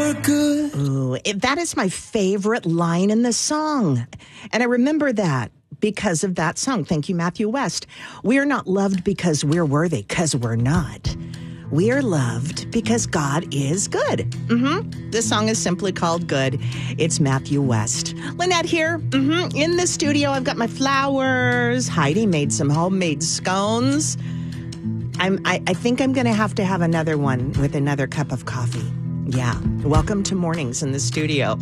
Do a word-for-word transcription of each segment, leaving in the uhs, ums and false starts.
were good. Ooh, it, that is my favorite line in the song. And I remember that because of that song. Thank you, Matthew West. We are not loved because we're worthy, because we're not. We are loved because God is good. Mm-hmm. This song is simply called Good. It's Matthew West. Lynette here. Mm-hmm. In the studio, I've got my flowers. Heidi made some homemade scones. I'm, I, I think I'm going to have to have another one with another cup of coffee. Yeah. Welcome to mornings in the studio.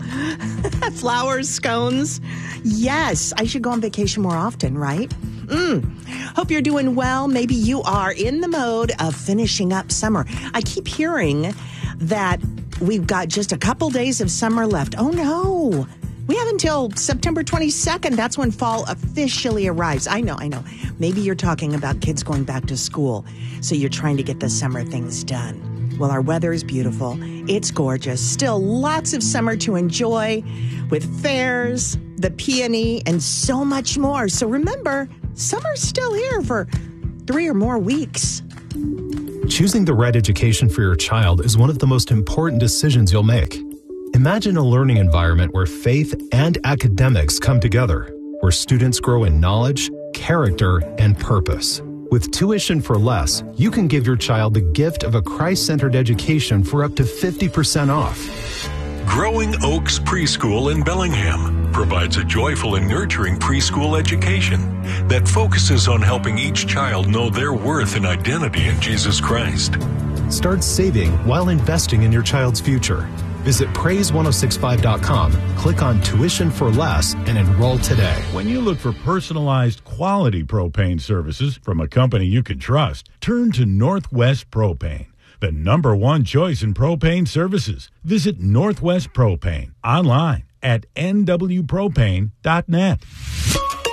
Flowers, scones. Yes. I should go on vacation more often, right? Mm. Hope you're doing well. Maybe you are in the mode of finishing up summer. I keep hearing that we've got just a couple days of summer left. Oh, no. We have until September twenty-second. That's when fall officially arrives. I know, I know. Maybe you're talking about kids going back to school, so you're trying to get the summer things done. Well, our weather is beautiful. It's gorgeous. Still lots of summer to enjoy with fairs, the peony, and so much more. So remember, summer's still here for three or more weeks. Choosing the right education for your child is one of the most important decisions you'll make. Imagine a learning environment where faith and academics come together, where students grow in knowledge, character, and purpose. With Tuition for Less, you can give your child the gift of a Christ-centered education for up to fifty percent off. Growing Oaks Preschool in Bellingham provides a joyful and nurturing preschool education that focuses on helping each child know their worth and identity in Jesus Christ. Start saving while investing in your child's future. Visit praise ten sixty-five dot com, click on Tuition for Less, and enroll today. When you look for personalized quality propane services from a company you can trust, turn to Northwest Propane, the number one choice in propane services. Visit Northwest Propane online at n w propane dot net.